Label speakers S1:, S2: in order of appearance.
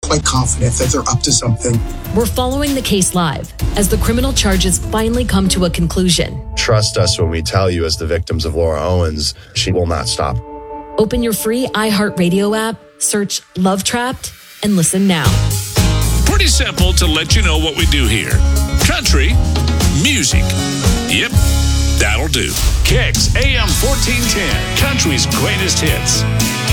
S1: quite confident that they're up to something.
S2: We're following the case live as the criminal charges finally come to a conclusion.
S3: Trust us when we tell you, as the victims of Laura Owens, she will not stop.
S2: Open your free iHeartRadio app, search Love Trapped, and listen now.
S4: Pretty simple to let you know what we do here. Country, music. Yep, that'll do. Kicks AM 1410, country's greatest hits.